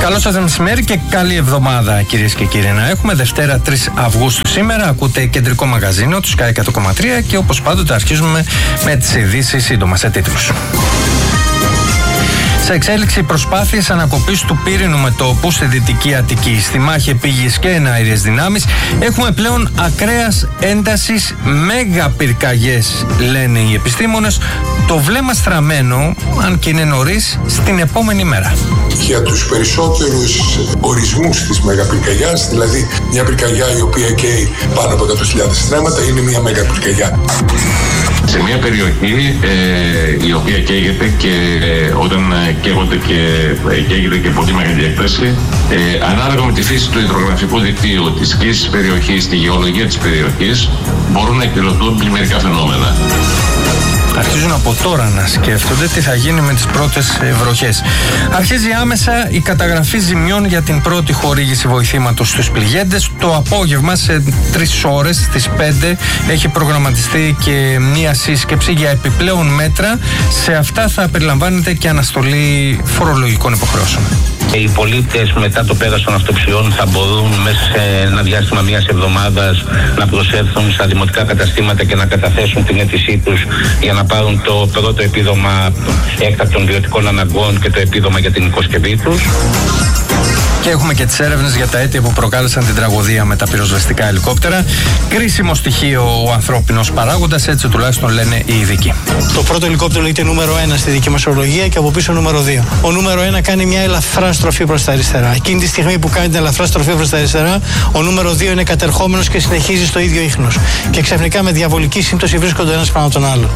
Καλό σας μεσημέρι και καλή εβδομάδα, κυρίες και κύριοι. Να έχουμε Δευτέρα 3 Αυγούστου σήμερα. Ακούτε κεντρικό μαγαζίνο του Sky 100,3 και όπως πάντοτε αρχίζουμε με τις ειδήσεις σύντομα σε τίτλους. Σε εξέλιξη προσπάθειες ανακοπής του πύρινου μετώπου στη Δυτική Αττική. Στη μάχη επίγειες και εναέριες δυνάμεις έχουμε πλέον ακραίας έντασης μεγαπυρκαγιές, λένε οι επιστήμονες. Το βλέμμα στραμμένο, αν και είναι νωρίς, στην επόμενη μέρα. Για τους περισσότερους ορισμούς της μεγαπυρκαγιάς, δηλαδή μια πυρκαγιά η οποία καίει πάνω από 100.000 στρέμματα, είναι μια μεγαπυρκαγιά. Σε μια περιοχή η οποία καίγεται και όταν καίγονται και καίγεται και πολύ μεγάλη έκταση, ανάλογα με τη φύση του υδρογραφικού δικτύου, της κλίσης της περιοχής, τη γεωλογία της περιοχής, μπορούν να εκδηλωθούν πλημμυρικά φαινόμενα. Αρχίζουν από τώρα να σκέφτονται τι θα γίνει με τις πρώτες βροχές. Αρχίζει άμεσα η καταγραφή ζημιών για την πρώτη χορήγηση βοηθήματος στους πληγέντες. Το απόγευμα σε 3 ώρες στις 5 έχει προγραμματιστεί και μία σύσκεψη για επιπλέον μέτρα. Σε αυτά θα περιλαμβάνεται και αναστολή φορολογικών υποχρεώσεων. Οι πολίτες μετά το πέρας των αυτοψιών θα μπορούν μέσα σε ένα διάστημα μιας εβδομάδας να προσέλθουν στα δημοτικά καταστήματα και να καταθέσουν την αίτησή τους για να πάρουν το πρώτο επίδομα έκτακτων βιωτικών αναγκών και το επίδομα για την οικοσκευή τους. Και έχουμε και τις έρευνες για τα αίτια που προκάλεσαν την τραγωδία με τα πυροσβεστικά ελικόπτερα. Κρίσιμο στοιχείο ο ανθρώπινος παράγοντας, έτσι τουλάχιστον λένε οι ειδικοί. Το πρώτο ελικόπτερο λέγεται νούμερο 1 στη δική μας ορολογία και από πίσω νούμερο 2. Ο νούμερο 1 κάνει μια ελαφρά στροφή προς τα αριστερά. Εκείνη τη στιγμή που κάνει την ελαφρά στροφή προς τα αριστερά, ο νούμερο 2 είναι κατερχόμενος και συνεχίζει στο ίδιο ίχνος. Και ξαφνικά με διαβολική σύμπτωση βρίσκονται ένας πάνω από τον άλλον.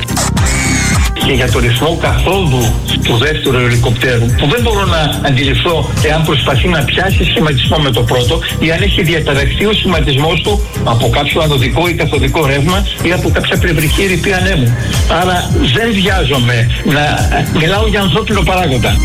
Και για το ρυθμό καθόδου του δεύτερου ελικοπτέρου, που δεν μπορώ να αντιληφθώ εάν προσπαθεί να πιάσει σχηματισμό με το πρώτο ή αν έχει διαταραχθεί ο σχηματισμός του από κάποιο ανωδικό ή καθοδικό ρεύμα ή από κάποια πλευρική ρηπή ανέμου. Άρα δεν βιάζομαι να μιλάω για ανθρώπινο παράγοντα.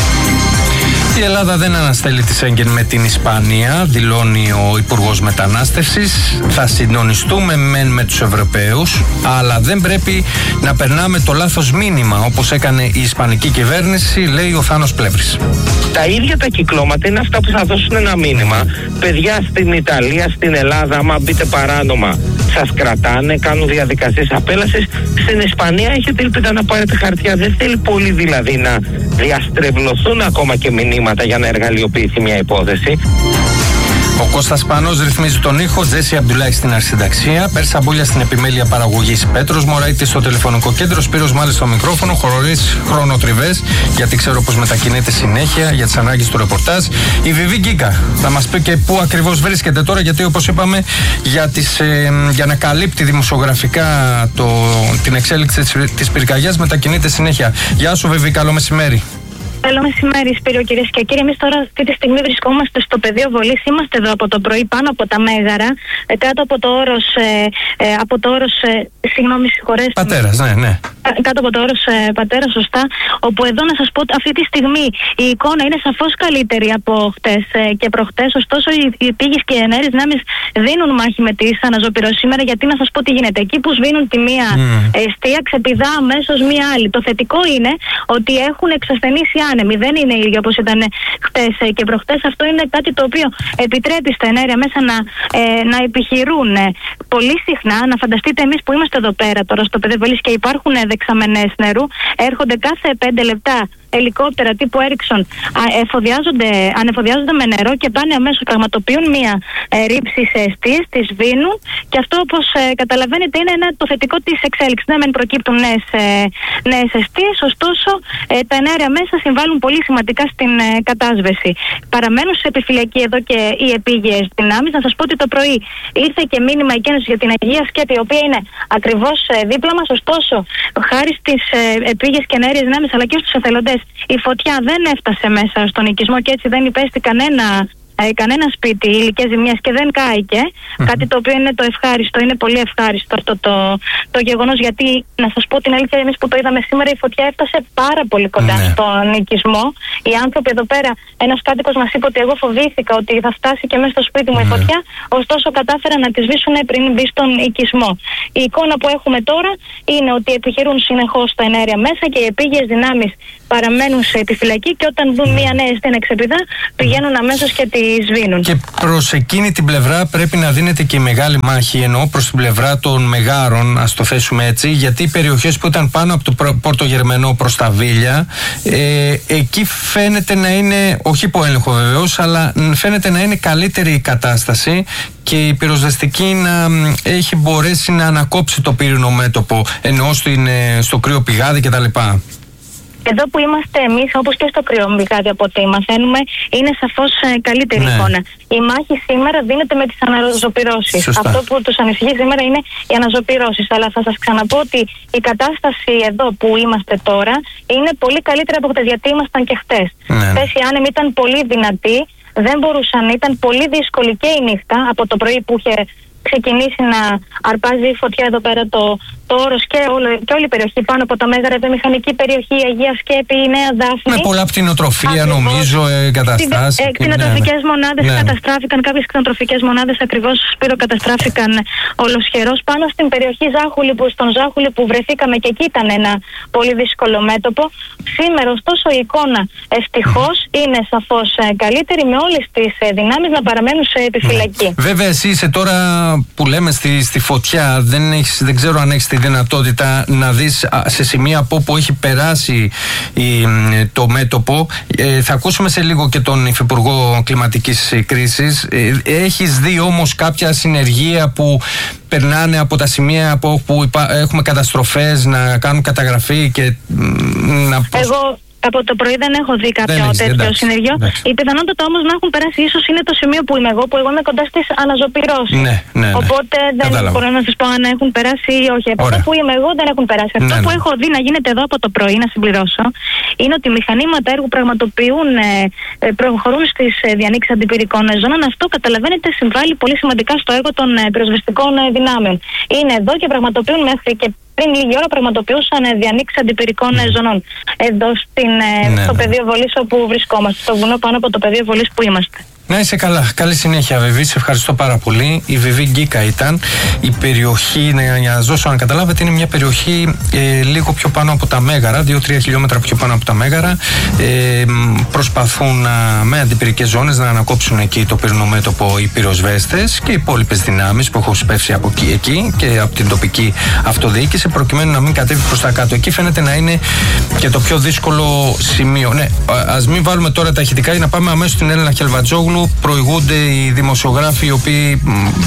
Η Ελλάδα δεν αναστέλει τη Σέγγεν με την Ισπανία, δηλώνει ο Υπουργός Μετανάστευσης. Θα συντονιστούμε με τους Ευρωπαίους, αλλά δεν πρέπει να περνάμε το λάθος μήνυμα, όπως έκανε η Ισπανική κυβέρνηση, λέει ο Θάνος Πλεύρης. Τα ίδια τα κυκλώματα είναι αυτά που θα δώσουν ένα μήνυμα. Παιδιά, στην Ιταλία, στην Ελλάδα, άμα μπείτε παράνομα, σας κρατάνε, κάνουν διαδικασίες απέλασης. Στην Ισπανία έχετε ελπίδα να πάρετε χαρτιά. Δεν θέλει πολύ δηλαδή να διαστρεβλωθούν ακόμα και μηνύματα για να εργαλειοποιηθεί μια υπόθεση. Ο Κώστας Πανός ρυθμίζει τον ήχο, Τζέσι Αμπτουλάχη στην αρχισυνταξία, Πέρσα Μπούλια στην επιμέλεια παραγωγής, Πέτρος Μωραΐτης στο τηλεφωνικό κέντρο, Σπύρος Μάλης στο μικρόφωνο, χωρίς χρονοτριβές, γιατί ξέρω πως μετακινείται συνέχεια για τις ανάγκες του ρεπορτάζ. Η Βιβί Γκίκα θα μας πει και πού ακριβώς βρίσκεται τώρα, γιατί όπως είπαμε για να καλύπτει δημοσιογραφικά την εξέλιξη της πυρκαγιάς μετακινείται συνέχεια. Γεια σου Βιβί, καλό μεσημέρι. Καλό μεσημέρι, Σπύριο, κυρίες και κύριοι. Εμείς τώρα αυτή τη στιγμή βρισκόμαστε στο πεδίο βολής. Είμαστε εδώ από το πρωί πάνω από τα Μέγαρα, κάτω από το όρος, συγγνώμη, συγχωρέστε. Πατέρας, ναι. Κάτω από το όρος Πατέρα, σωστά. Όπου εδώ να σας πω ότι αυτή τη στιγμή η εικόνα είναι σαφώς καλύτερη από χτες και προχτές. Ωστόσο, οι πήγες και οι εναέριες δυνάμεις δίνουν μάχη με τις αναζωπυρώσεις σήμερα. Γιατί να σας πω τι γίνεται. Εκεί που σβήνουν τη μία εστία, ξεπηδά αμέσως μία άλλη. Το θετικό είναι ότι έχουν εξασθενήσει άνεμοι. Δεν είναι ίδιο όπως ήταν χτες και προχτές. Αυτό είναι κάτι το οποίο επιτρέπει στα εναέρια μέσα να επιχειρούν πολύ συχνά. Να φανταστείτε εμείς που είμαστε εδώ πέρα τώρα στο πεδίο βολής και υπάρχουν δεξαμενές νερού, έρχονται κάθε 5 λεπτά ελικόπτερα τύπου Έριξον, ανεφοδιάζονται με νερό και πάνε αμέσως, πραγματοποιούν μία ρήψη σε εστίες, τις σβήνουν και αυτό, όπως καταλαβαίνετε, είναι το θετικό της εξέλιξης. Ναι, μεν προκύπτουν νέες εστίες, ωστόσο τα εναέρια μέσα συμβάλλουν πολύ σημαντικά στην κατάσβεση. Παραμένουν σε επιφυλακή εδώ και οι επίγειες δυνάμεις. Να σας πω ότι το πρωί ήρθε και μήνυμα εκκίνησης για την Αγία Σκέπη, η οποία είναι ακριβώς δίπλα μας. Ωστόσο, χάρη στις επίγειες και εναέριες δυνάμεις αλλά και στους εθελοντές, η φωτιά δεν έφτασε μέσα στον οικισμό και έτσι δεν υπέστη κανένα κανένα σπίτι υλικές ζημιές και δεν κάηκε. Κάτι το οποίο είναι το ευχάριστο, είναι πολύ ευχάριστο αυτό το γεγονός, γιατί να σας πω την αλήθεια, εμείς που το είδαμε σήμερα, η φωτιά έφτασε πάρα πολύ κοντά στον οικισμό. Οι άνθρωποι εδώ πέρα, ένας κάτοικος μας είπε ότι εγώ φοβήθηκα ότι θα φτάσει και μέσα στο σπίτι μου η φωτιά, ωστόσο κατάφεραν να τη σβήσουν πριν μπει στον οικισμό. Η εικόνα που έχουμε τώρα είναι ότι επιχειρούν συνεχώς τα εναέρια μέσα και οι επίγειες δυνάμεις παραμένουν σε επιφυλακή και όταν δουν μία νέα στην εξεπηδά πηγαίνουν αμέσως και τη σβήνουν. Και προς εκείνη την πλευρά πρέπει να δίνεται και η μεγάλη μάχη, εννοώ προς την πλευρά των Μεγάρων, ας το θέσουμε έτσι, γιατί οι περιοχές που ήταν πάνω από το Πόρτο Γερμενό προς τα Βίλια, εκεί φαίνεται να είναι, όχι υπό έλεγχο βεβαίως, αλλά φαίνεται να είναι καλύτερη η κατάσταση και η πυροσβεστική να έχει μπορέσει να ανακόψει το πύρινο μέτωπο, εννοώ στο κρύο πηγάδι κτλ. Εδώ που είμαστε εμείς, όπως και στο κρυομυγάδι από ό,τι μαθαίνουμε, είναι σαφώς καλύτερη εικόνα. Η μάχη σήμερα δίνεται με τις αναζωπυρώσεις. Αυτό που τους ανησυχεί σήμερα είναι οι αναζωπυρώσεις. Αλλά θα σας ξαναπώ ότι η κατάσταση εδώ που είμαστε τώρα είναι πολύ καλύτερη από χτες, γιατί ήμασταν και χτες. Χτες οι άνεμοι ήταν πολύ δυνατοί, δεν μπορούσαν, ήταν πολύ δύσκολη και η νύχτα από το πρωί που είχε ξεκινήσει να αρπάζει η φωτιά εδώ πέρα το όρος και όλη η περιοχή πάνω από τα Μέγαρα, η βιομηχανική περιοχή, η Αγία Σκέπη, η Νέα Δάφνη. Με πολλά κτηνοτροφία νομίζω εγκαταστάσεις. Κτηνοτροφικές μονάδες καταστράφηκαν, κάποιες κτηνοτροφικές μονάδες ακριβώς καταστράφηκαν ολοσχερώς. Πάνω στην περιοχή Ζάχουλη, στον Ζάχουλη που βρεθήκαμε και εκεί ήταν ένα πολύ δύσκολο μέτωπο. Σήμερα ωστόσο η εικόνα ευτυχώς είναι σαφώς καλύτερη, με όλες τις δυνάμεις να παραμένουν σε επιφυλακή. Βέβαια εσύ είσαι τώρα που λέμε στη φωτιά, δεν ξέρω αν έχεις τη δυνατότητα να δεις σε σημεία από όπου έχει περάσει το μέτωπο. Θα ακούσουμε σε λίγο και τον Υφυπουργό Κλιματικής Κρίσης. Έχεις δει όμως κάποια συνεργεία που περνάνε από τα σημεία από όπου έχουμε καταστροφές να κάνουν καταγραφή και να... Από το πρωί δεν έχω δει κάποιο τέτοιο συνεργείο. Η πιθανότητα όμως να έχουν περάσει, ίσως είναι το σημείο που είμαι εγώ, που εγώ είμαι κοντά στις αναζωπυρώσεις. Οπότε δεν μπορώ να σας πω αν έχουν περάσει ή όχι. Από αυτό που είμαι εγώ δεν έχουν περάσει. Αυτό που έχω δει να γίνεται εδώ από το πρωί, να συμπληρώσω, είναι ότι μηχανήματα έργου προχωρούν στις διανοίξεις αντιπυρικών ζώνων. Αυτό καταλαβαίνετε συμβάλλει πολύ σημαντικά στο έργο των πυροσβεστικών δυνάμεων. Είναι εδώ και πραγματοποιούν μέχρι και πριν λίγη ώρα πραγματοποιούσαν διανοίξεις αντιπυρικών ζωνών. Εδώ στο πεδίο βολής όπου βρισκόμαστε, στο βουνό πάνω από το πεδίο βολής που είμαστε. Να είσαι καλά. Καλή συνέχεια, Βιβί. Σε ευχαριστώ πάρα πολύ. Η Βιβί Γκίκα ήταν. Η περιοχή, για να σας δώσω να καταλάβετε, είναι μια περιοχή λίγο πιο πάνω από τα Μέγαρα, 2-3 χιλιόμετρα πιο πάνω από τα Μέγαρα. Προσπαθούν με αντιπυρικές ζώνες να ανακόψουν εκεί το πυρηνό μέτωπο οι πυροσβέστες και οι υπόλοιπες δυνάμεις που έχουν σπεύσει από εκεί και από την τοπική αυτοδιοίκηση, προκειμένου να μην κατέβει προς τα κάτω. Εκεί φαίνεται να είναι και το πιο δύσκολο σημείο. Ναι, ας μην βάλουμε τώρα τα ηχητικά για να πάμε αμέσως στην Έλενα Χελβατζόγλου. Προηγούνται οι δημοσιογράφοι, οι οποίοι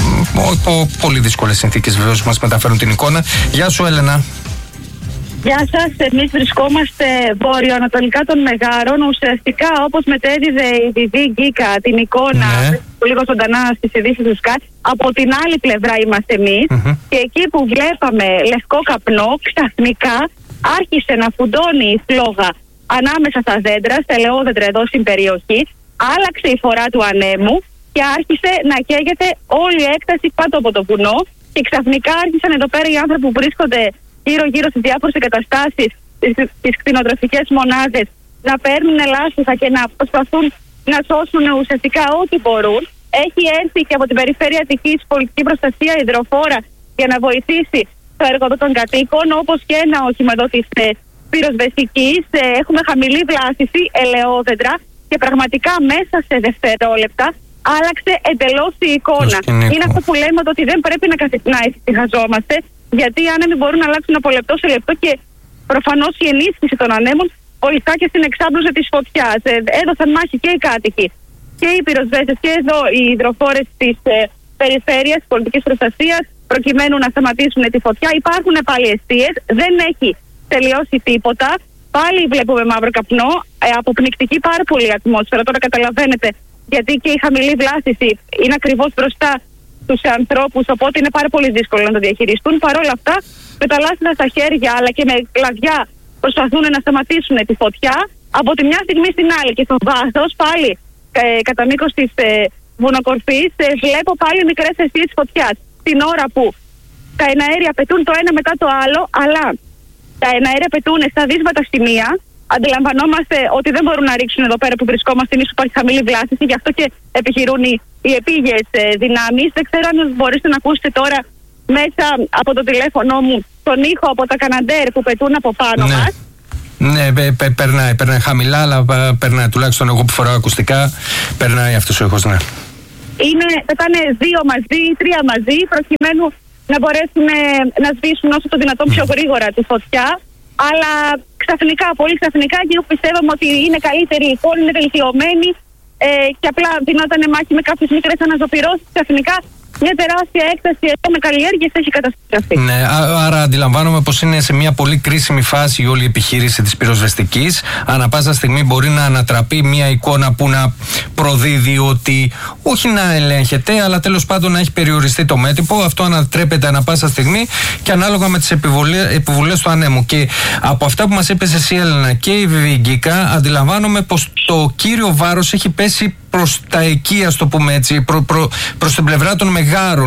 από πολύ δύσκολες συνθήκες βεβαίως μας μεταφέρουν την εικόνα. Γεια σου, Έλενα. Γεια σας. Εμείς βρισκόμαστε βορειοανατολικά των Μεγάρων. Ουσιαστικά, όπως μετέδιδε η Βιβί Γκίκα την εικόνα που λίγο ζωντανά στις ειδήσεις του ΣΚΑΤ, από την άλλη πλευρά είμαστε εμείς. Και εκεί που βλέπαμε λευκό καπνό, ξαφνικά άρχισε να φουντώνει η φλόγα ανάμεσα στα δέντρα, στα ελαιόδεντρα εδώ στην περιοχή. Άλλαξε η φορά του ανέμου και άρχισε να καίγεται όλη η έκταση κάτω από το βουνό. Και ξαφνικά άρχισαν εδώ πέρα οι άνθρωποι που βρίσκονται γύρω-γύρω στις διάφορες εγκαταστάσεις, στις κτηνοτροφικές μονάδες, να παίρνουν λάστιχα και να προσπαθούν να σώσουν ουσιαστικά ό,τι μπορούν. Έχει έρθει και από την περιφέρεια Αττικής πολιτική προστασία υδροφόρα για να βοηθήσει το έργο των κατοίκων, όπως και ένα όχημα εδώ της πυροσβεστικής. Έχουμε χαμηλή βλάστηση, ελαιόδεντρα. Και πραγματικά μέσα σε δευτερόλεπτα άλλαξε εντελώς η εικόνα. Είναι αυτό που λέμε ότι δεν πρέπει να εφησυχαζόμαστε, γιατί οι άνεμοι μπορούν να αλλάξουν από λεπτό σε λεπτό και προφανώς η ενίσχυση των ανέμων βοηθά και στην εξάπλωση της φωτιάς. Έδωσαν μάχη και οι κάτοικοι και οι πυροσβέστες και εδώ οι υδροφόρες της περιφέρειας πολιτικής προστασίας, προκειμένου να σταματήσουν τη φωτιά. Υπάρχουν πάλι εστίες, δεν έχει τελειώσει τίποτα. Πάλι βλέπουμε μαύρο καπνό, αποπνικτική πάρα πολύ ατμόσφαιρα. Τώρα καταλαβαίνετε, γιατί και η χαμηλή βλάστηση είναι ακριβώς μπροστά στους ανθρώπους, οπότε είναι πάρα πολύ δύσκολο να το διαχειριστούν. Παρ' όλα αυτά, με τα λάστιχα στα χέρια αλλά και με κλαδιά προσπαθούν να σταματήσουν τη φωτιά από τη μια στιγμή στην άλλη. Και στο βάθος πάλι κατά μήκος της βουνοκορφής, βλέπω πάλι μικρές αιστείες φωτιάς. Την ώρα που τα εναέρια πετούν το ένα μετά το άλλο, αλλά τα εναέρια πετούν στα δύσβατα σημεία. Αντιλαμβανόμαστε ότι δεν μπορούν να ρίξουν εδώ πέρα που βρισκόμαστε, ίσως υπάρχει χαμηλή βλάστηση, γι' αυτό και επιχειρούν οι επίγειες δυνάμεις. Δεν ξέρω αν μπορείτε να ακούσετε τώρα μέσα από το τηλέφωνο μου τον ήχο από τα Καναντέρ που πετούν από πάνω μας. Ναι, περνάει χαμηλά, αλλά περνάει, τουλάχιστον εγώ που φοράω ακουστικά, περνάει αυτός ο ήχος, ναι. Πετάνε 2 μαζί, 3 μαζί, προκειμένου να μπορέσουν να σβήσουν όσο το δυνατόν πιο γρήγορα τη φωτιά. Αλλά ξαφνικά, πολύ ξαφνικά, και πιστεύαμε ότι είναι καλύτερη η εικόνα, είναι βελτιωμένη και απλά δινόταν μάχη με κάποιες μικρές αναζωπυρώσεις. Ξαφνικά μια τεράστια έκταση εδώ με καλλιέργειες έχει καταστραφεί. Ναι, άρα αντιλαμβάνομαι πως είναι σε μια πολύ κρίσιμη φάση η όλη επιχείρηση της πυροσβεστικής. Ανά πάσα στιγμή μπορεί να ανατραπεί μια εικόνα που να προδίδει ότι όχι να ελέγχεται, αλλά τέλος πάντων να έχει περιοριστεί το μέτωπο. Αυτό ανατρέπεται ανά πάσα στιγμή και ανάλογα με τις επιβουλές του ανέμου. Και από αυτά που μας είπες εσύ, Έλενα, και η Βιβιγκίκα, αντιλαμβάνομαι πως το κύριο βάρος έχει πέσει προς τα εκεί, ας το πούμε έτσι, προς την πλευρά των Μεγάρων.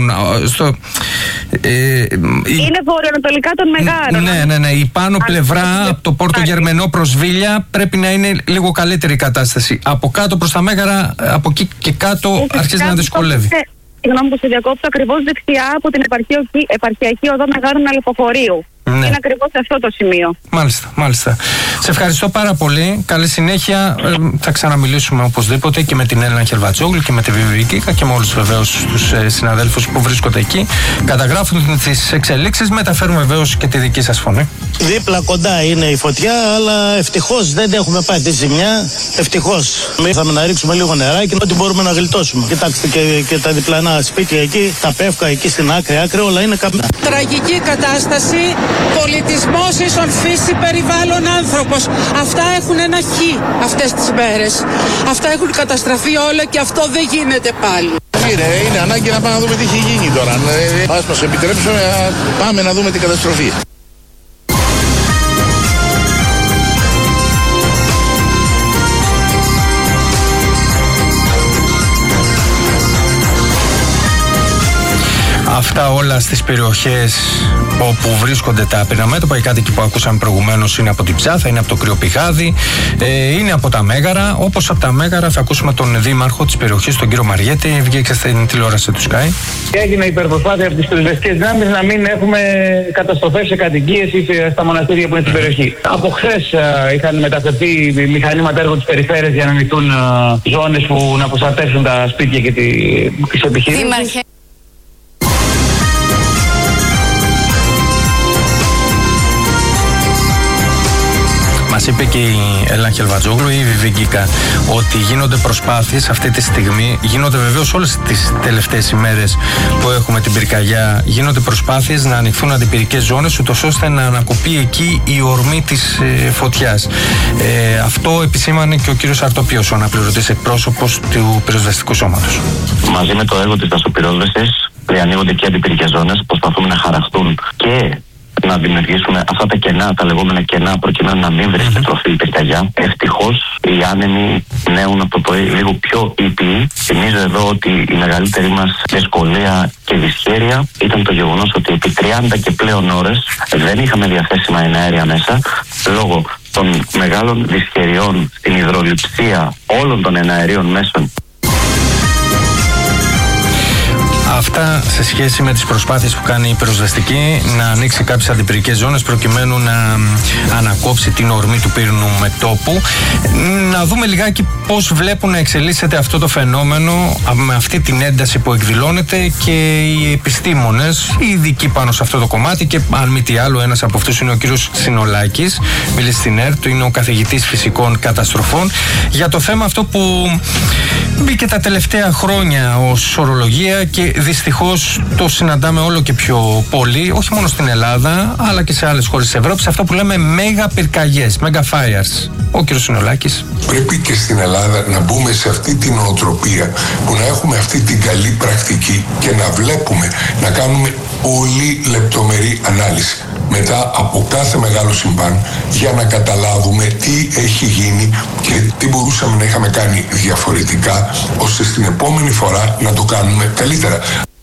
Είναι βορειοανατολικά των Μεγάρων. Ναι. Η πάνω πλευρά, από το Πόρτο Γερμενό προς Βίλια, πρέπει να είναι λίγο καλύτερη η κατάσταση. Από κάτω προς τα Μέγαρα, από εκεί και κάτω αρχίζει να δυσκολεύει. Συγγνώμη που σε διακόπτω, ακριβώς δεξιά από την επαρχιακή οδό Μεγάρων Αλεποχωρίου. Ναι. Είναι ακριβώς αυτό το σημείο. Μάλιστα. Σε ευχαριστώ πάρα πολύ. Καλή συνέχεια. Θα ξαναμιλήσουμε οπωσδήποτε και με την Έλενα Χελβατζόγλου και με τη Βιβιγκίκα και με όλους βεβαίως τους συναδέλφους που βρίσκονται εκεί. Καταγράφουν τις εξελίξεις, μεταφέρουν βεβαίως και τη δική σας φωνή. Δίπλα κοντά είναι η φωτιά, αλλά ευτυχώς δεν έχουμε πάει τη ζημιά. Ευτυχώς. Ήρθαμε να ρίξουμε λίγο νεράκι, ότι μπορούμε να γλιτώσουμε. Κοιτάξτε και τα διπλανά σπίτια εκεί, τα πεύκα εκεί στην άκρη, όλα είναι καμπνά. Τραγική κατάσταση. Πολιτισμός ίσον φύση, περιβάλλον άνθρωπος. Αυτά έχουν ένα χ αυτές τις μέρες. Αυτά έχουν καταστραφεί όλα και αυτό δεν γίνεται πάλι. Είναι ανάγκη να πάμε να δούμε τι έχει γίνει τώρα. Ας μας επιτρέψουν να πάμε να δούμε την καταστροφή. Αυτά όλα στις περιοχές όπου βρίσκονται τα πυρηναμέτωπα. Οι κάτοικοι που ακούσαμε προηγουμένως είναι από την Ψάθα, είναι από το Κρυοπηγάδι, είναι από τα Μέγαρα. Όπως από τα Μέγαρα θα ακούσουμε τον δήμαρχο της περιοχής, τον κύριο Μαριέτη. Βγήκε στην τηλεόραση του Sky. Έγινε υπερπροσπάθεια από τις πυροσβεστικές δυνάμεις να μην έχουμε καταστροφές σε κατοικίες ή στα μοναστήρια που είναι στην περιοχή. Από χθες είχαν μεταφερθεί μηχανήματα έργων της περιφέρειας για να ανοιχτούν ζώνες που να προστατεύσουν τα σπίτια και τις επιχειρήσεις. Μας είπε και η Έλενα Χελβατζόγλου ή η Βιβιγκίκα ότι γίνονται προσπάθειες αυτή τη στιγμή, γίνονται βεβαίως όλες τις τελευταίες ημέρες που έχουμε την πυρκαγιά, γίνονται προσπάθειες να ανοιχθούν αντιπυρικές ζώνες ούτως ώστε να ανακοπεί εκεί η ορμή της φωτιάς. Αυτό επισήμανε και ο κύριος Αρτοπίος, ο αναπληρωτής εκπρόσωπος του πυροσβεστικού σώματος. Μαζί με το έργο της δασοπυρόσβεσης ανοίγονται και αντιπυρικές ζώνες, προσπαθούμε να χαραχτούν και να δημιουργήσουμε αυτά τα κενά, τα λεγόμενα κενά, προκειμένου να μην βρίσκεται τροφή η πυρκαγιά. Ευτυχώς οι άνεμοι πνέουν από το πρωί λίγο πιο ήπιοι. Θυμίζω εδώ ότι η μεγαλύτερη μας δυσκολία και δυσχέρεια ήταν το γεγονός ότι επί 30 και πλέον ώρες δεν είχαμε διαθέσιμα εναέρια μέσα, λόγω των μεγάλων δυσχεριών στην υδρολειψία όλων των εναερίων μέσων. Αυτά σε σχέση με τις προσπάθειες που κάνει η πυροσβεστική να ανοίξει κάποιες αντιπυρικές ζώνες προκειμένου να ανακόψει την ορμή του πύρινου μετώπου. Να δούμε λιγάκι πώς βλέπουν να εξελίσσεται αυτό το φαινόμενο με αυτή την ένταση που εκδηλώνεται και οι επιστήμονες, οι ειδικοί πάνω σε αυτό το κομμάτι, και αν μη τι άλλο ένας από αυτούς είναι ο κύριος Συνολάκης, μίλησε στην ΕΡΤ, είναι ο καθηγητής φυσικών καταστροφών, για το θέμα αυτό που μπήκε τα τελευταία χρόνια ως ορολογία και δυστυχώς το συναντάμε όλο και πιο πολύ, όχι μόνο στην Ελλάδα αλλά και σε άλλες χώρες της Ευρώπης, αυτό που λέμε μέγα πυρκαγιές, mega fires. Ο κ. Συνολάκης. Πρέπει και στην Ελλάδα να μπούμε σε αυτή την νοοτροπία που να έχουμε αυτή την καλή πρακτική και να βλέπουμε, να κάνουμε πολύ λεπτομερή ανάλυση. μετά από κάθε μεγάλο συμβάν για να καταλάβουμε τι έχει γίνει και τι μπορούσαμε να είχαμε κάνει διαφορετικά, ώστε στην επόμενη φορά να το κάνουμε καλύτερα.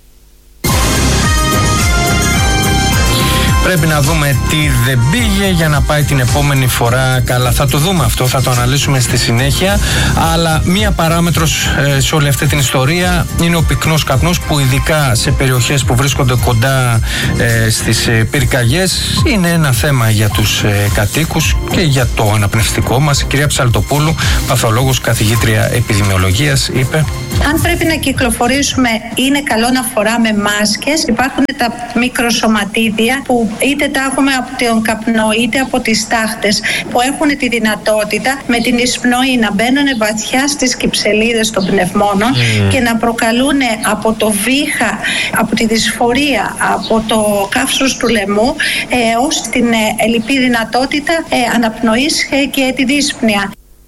Πρέπει να δούμε τι δεν πήγε για να πάει την επόμενη φορά καλά. Θα το δούμε αυτό, θα το αναλύσουμε στη συνέχεια. Αλλά μία παράμετρος σε όλη αυτή την ιστορία είναι ο πυκνός καπνός, που ειδικά σε περιοχές που βρίσκονται κοντά στις πυρκαγιές είναι ένα θέμα για τους κατοίκους και για το αναπνευστικό μας. Η κυρία Ψαλτοπούλου, παθολόγος, καθηγήτρια επιδημιολογίας, είπε: αν πρέπει να κυκλοφορήσουμε, είναι καλό να φοράμε μάσκες. Υπάρχουν τα μικροσωματίδια που είτε τα έχουμε από τον καπνό είτε από τις τάχτες, που έχουν τη δυνατότητα με την εισπνοή να μπαίνουν βαθιά στις κυψελίδες των πνευμόνων και να προκαλούν από το βήχα, από τη δυσφορία, από το καύσος του λαιμού ως την ελλειπή δυνατότητα αναπνοής και τη δύσπνοια.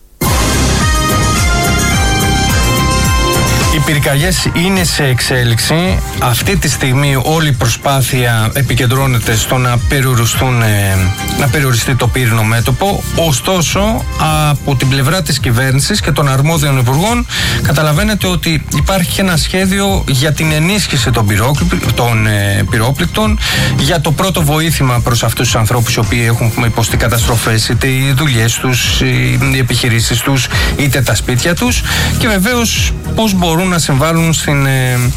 Οι πυρκαγιές είναι σε εξέλιξη. Αυτή τη στιγμή όλη η προσπάθεια επικεντρώνεται στο να περιοριστεί το πύρινο μέτωπο. Ωστόσο, από την πλευρά της κυβέρνησης και των αρμόδιων υπουργών καταλαβαίνετε ότι υπάρχει ένα σχέδιο για την ενίσχυση των πυρόπληκτων, για το πρώτο βοήθημα προς αυτούς τους ανθρώπους οι οποίοι έχουν υποστεί καταστροφές, είτε οι δουλειές τους, οι επιχειρήσεις τους, είτε τα σπίτια τους, και βεβαίως πώς μπορούν να συμβάλλουν στην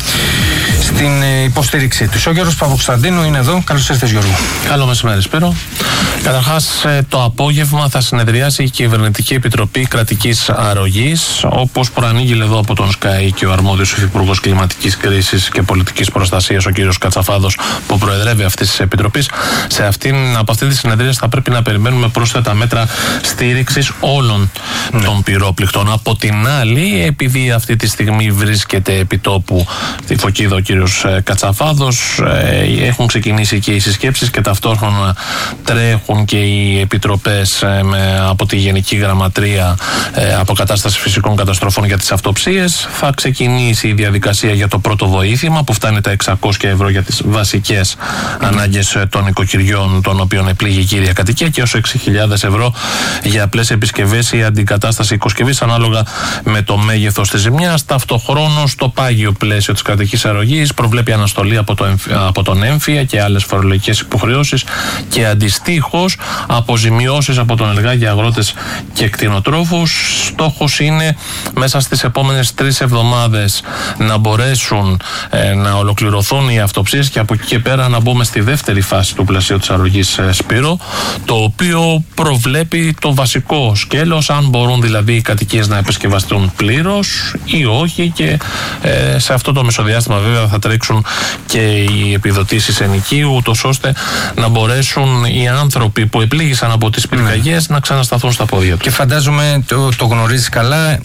υποστήριξή τους. Ο Γιώργος Παπακοσταντίνου είναι εδώ. Καλώς ήρθες, Γιώργο. Καλό μεσημέρι, Σπύρο. Καταρχάς, το απόγευμα θα συνεδριάσει η Κυβερνητική Επιτροπή Κρατικής Αρρωγής, όπως προανήγγειλε εδώ από τον ΣΚΑΙ και ο αρμόδιος Υφυπουργός Κλιματικής Κρίσης και Πολιτικής Προστασίας, ο κύριος Κατσαφάδος, που προεδρεύει αυτής της επιτροπής. Από αυτή τη συνεδρία θα πρέπει να περιμένουμε πρόσθετα μέτρα στήριξης όλων των πυρόπληκτων. Από την άλλη, επειδή αυτή τη στιγμή βρίσκεται επιτόπου στη Φωκίδα ο κύριος Κατσαφάδος, έχουν ξεκινήσει και οι συσκέψεις και ταυτόχρονα τρέχουν και οι επιτροπές από τη Γενική Γραμματεία Αποκατάσταση Φυσικών Καταστροφών για τις αυτοψίες. Θα ξεκινήσει η διαδικασία για το πρώτο βοήθημα, που φτάνει τα 600 ευρώ για τις βασικές ανάγκες των οικοκυριών των οποίων επλήγει η κύρια κατοικία, και ως 6.000 ευρώ για απλές επισκευές ή αντικατάσταση οικοσκευής ανάλογα με το μέγεθος της ζημιάς. Ταυτοχρόνως, το πάγιο πλαίσιο της κρατικής αρρωγής προβλέπει αναστολή από τον έμφυα και άλλες φορολογικές υποχρεώσεις και αντιστοίχως αποζημιώσεις από τον ΕΛΓΑ για αγρότες και κτηνοτρόφους. Στόχος είναι μέσα στις επόμενες 3 εβδομάδες να μπορέσουν να ολοκληρωθούν οι αυτοψίες και από εκεί και πέρα να μπούμε στη δεύτερη φάση του πλαισίου της αρρωγής, Σπύρο, το οποίο προβλέπει το βασικό σκέλος, αν μπορούν δηλαδή οι κατοικίες να επισκευαστούν πλήρως ή όχι, και σε αυτό το μεσοδιάστημα βέβαια θα τρέξουν και οι επιδοτήσεις ενοικίου, ούτως ώστε να μπορέσουν οι άνθρωποι που επλήγησαν από τις πυρκαγιές να ξανασταθούν στα πόδια τους. Και φαντάζομαι το γνωρίζεις καλά,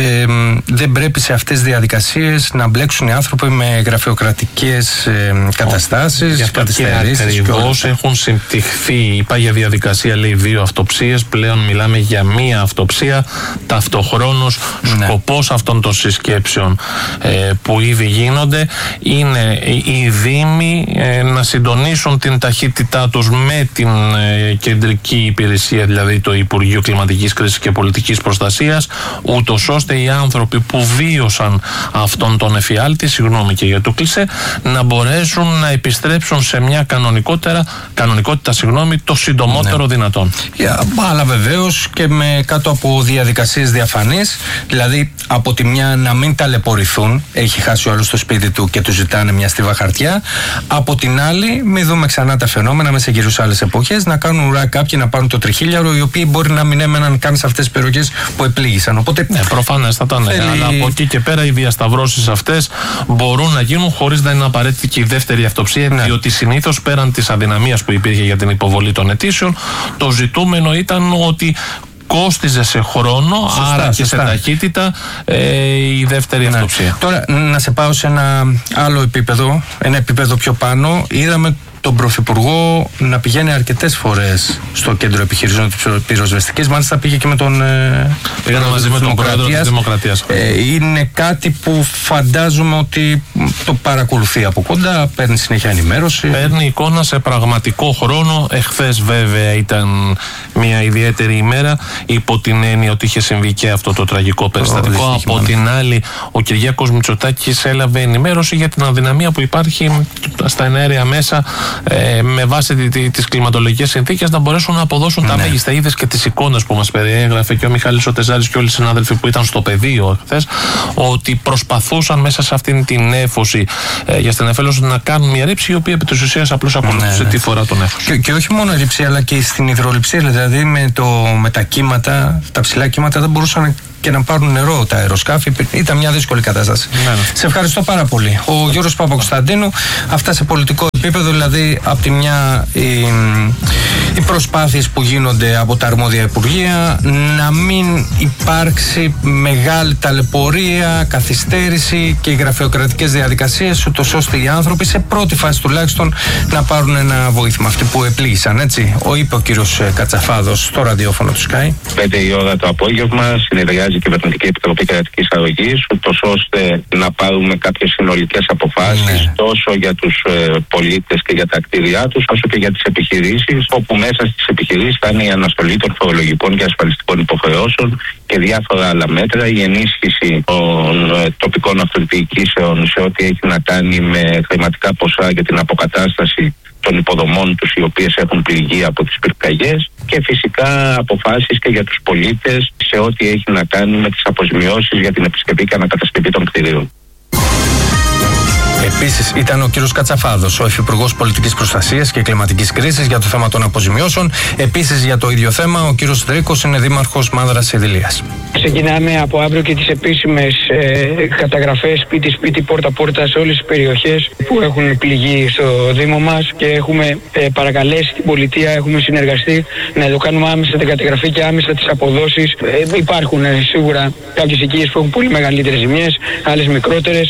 δεν πρέπει σε αυτές τις διαδικασίες να μπλέξουν οι άνθρωποι με γραφειοκρατικές καταστάσεις, καθυστερήσεις. Ακριβώς έχουν συμπτυχθεί η πάγια διαδικασία, λέει 2 αυτοψίες, πλέον μιλάμε για 1 αυτοψία. Ταυτοχρόνως σκοπός αυτών των συσκέψεων που ήδη γίνονται είναι οι Δήμοι να συντονίσουν την ταχύτητά τους με την κεντρική υπηρεσία, δηλαδή το Υπουργείο Κλιματικής Κρίσης και Πολιτικής Προστασίας, ούτως ώστε οι άνθρωποι που βίωσαν αυτόν τον εφιάλτη, συγγνώμη και για το κλισέ, να μπορέσουν να επιστρέψουν σε μια κανονικότητα το συντομότερο δυνατόν. Αλλά βεβαίως και κάτω από διαδικασίες διαφανείς, δηλαδή από τη μια να μην ταλαιπωρηθούν, έχει χάσει ο άλλος το σπίτι του και του ζητάνε μια στίβα χαρτιά, από την άλλη μην δούμε ξανά τα φαινόμενα μέσα γύρω σε άλλες εποχές, να κάνουν ουρά κάποιοι να πάρουν το τριχίλιαρο, οι οποίοι μπορεί να μην έμεναν καν σε αυτές τις περιοχές που επλήγησαν. Οπότε προφανέστατα ναι, αλλά από εκεί και πέρα οι διασταυρώσεις αυτές μπορούν να γίνουν χωρίς να είναι απαραίτητη και η δεύτερη αυτοψία, διότι συνήθως πέραν της αδυναμίας που υπήρχε για την υποβολή των αιτήσεων, το ζητούμενο ήταν ότι κόστιζε σε χρόνο, άρα και σε ταχύτητα η δεύτερη αυτοψία. Τώρα να σε πάω σε ένα άλλο επίπεδο, ένα επίπεδο πιο πάνω. Είδαμε τον Πρωθυπουργό να πηγαίνει αρκετές φορές στο κέντρο επιχειρήσεων της πυροσβεστικής. Μάλιστα πήγε και με τον μαζί με τον πρόεδρο της Δημοκρατίας. Είναι κάτι που φαντάζομαι ότι το παρακολουθεί από κοντά, παίρνει συνέχεια ενημέρωση. Παίρνει εικόνα σε πραγματικό χρόνο. Εχθές βέβαια ήταν μια ιδιαίτερη ημέρα, υπό την έννοια ότι είχε συμβεί και αυτό το τραγικό περιστατικό. Από την άλλη, ο Κυριάκος Μητσοτάκης έλαβε ενημέρωση για την αδυναμία που υπάρχει στα εναέρια μέσα με βάση τις κλιματολογικές συνθήκες να μπορέσουν να αποδώσουν τα μέγιστα. Είδες και τις εικόνες που μας περιέγραφε και ο Μιχάλης ο Τεζάρης και όλοι οι συνάδελφοι που ήταν στο πεδίο χθες, ότι προσπαθούσαν μέσα σε αυτήν την έφωση για στενεφέλωση να κάνουν μια ρήψη η οποία επί της ουσίας απλώς ακολουθούσε τη φορά των έφωσης. Και όχι μόνο ρήψη, αλλά και στην υδρολειψία, δηλαδή με τα κύματα, τα ψηλά κύματα δεν μπορούσαν και να πάρουν νερό τα αεροσκάφη. Ήταν μια δύσκολη κατάσταση. Σε ευχαριστώ πάρα πολύ. Ο Γιώργος Παπακοσταντίνου, αυτά σε πολιτικό επίπεδο, δηλαδή από τη μια οι προσπάθειες που γίνονται από τα αρμόδια υπουργεία να μην υπάρξει μεγάλη ταλαιπωρία, καθυστέρηση και οι γραφειοκρατικές διαδικασίες, ούτως ώστε οι άνθρωποι σε πρώτη φάση τουλάχιστον να πάρουν ένα βοήθημα. Αυτοί που επλήγησαν, έτσι. Είπε ο κύριος Κατσαφάδος στο ραδιόφωνο του Sky. 5 η ώρα το απόγευμα συνεδριάζει η Κυβερνητική Επιτροπή Κρατικής Αρρωγής, ούτως ώστε να πάρουμε κάποιες συνολικές αποφάσεις τόσο για τους πολίτες και για τα κτίρια τους, όσο και για τις επιχειρήσεις, όπου μέσα στις επιχειρήσεις θα είναι η αναστολή των φορολογικών και ασφαλιστικών υποχρεώσεων και διάφορα άλλα μέτρα, η ενίσχυση των τοπικών αυτοδιοικήσεων σε ό,τι έχει να κάνει με χρηματικά ποσά για την αποκατάσταση των υποδομών τους οι οποίες έχουν πληγεί από τις πυρκαγιές και φυσικά αποφάσεις και για τους πολίτες σε ό,τι έχει να κάνει με τις αποζημιώσεις για την επισκευή και ανακατασκευή των κτηρίων. Επίσης ήταν ο κύριος Κατσαφάδος, ο Υφυπουργός Πολιτικής Προστασίας και Κλιματικής Κρίσης, για το θέμα των αποζημιώσεων. Επίσης για το ίδιο θέμα ο κύριος Δρίκος είναι δήμαρχος Μάνδρας Ιδηλίας. Ξεκινάμε από αύριο και τις επίσημες καταγραφές σπίτι-σπίτι, πόρτα-πόρτα σε όλες τις περιοχές που έχουν πληγεί στο Δήμο μας και έχουμε παρακαλέσει την πολιτεία, έχουμε συνεργαστεί να το κάνουμε άμεσα την καταγραφή και άμεσα τις αποδόσεις. Υπάρχουν σίγουρα κάποιες οικίες που έχουν πολύ μεγαλύτερες ζημιές, άλλες μικρότερες.